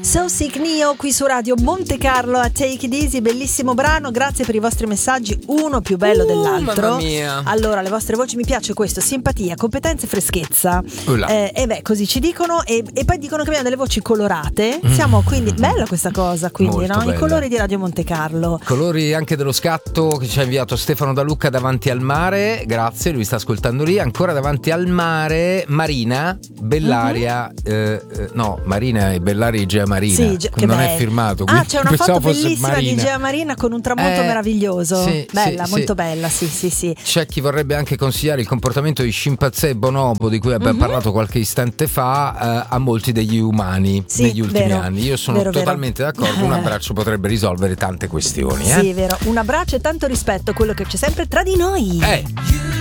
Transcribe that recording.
So Sick Neo qui su Radio Monte Carlo a Take It Easy, bellissimo brano, grazie per i vostri messaggi, uno più bello dell'altro. Mamma mia. Allora, le vostre voci, mi piace questo, simpatia, competenza e freschezza. E beh, così ci dicono e poi dicono che abbiamo delle voci colorate. Siamo quindi, bella questa cosa, quindi, molto no? bella. I colori di Radio Monte Carlo. Colori anche dello scatto che ci ha inviato Stefano Da Lucca davanti al mare, grazie, lui sta ascoltando lì, ancora davanti al mare, Marina, Bellaria, no, Marina e Bellaria Gea Marina, Sì, che non bello. è firmato. C'è una foto bellissima di Gea Marina con un tramonto meraviglioso. Sì, bella, sì, molto sì. bella, sì. C'è chi vorrebbe anche consigliare il comportamento di scimpanzé e bonobo di cui abbiamo parlato qualche istante fa a molti degli umani negli ultimi anni. Io sono totalmente d'accordo, un abbraccio potrebbe risolvere tante questioni. Sì, è vero, un abbraccio e tanto rispetto, quello che c'è sempre tra di noi.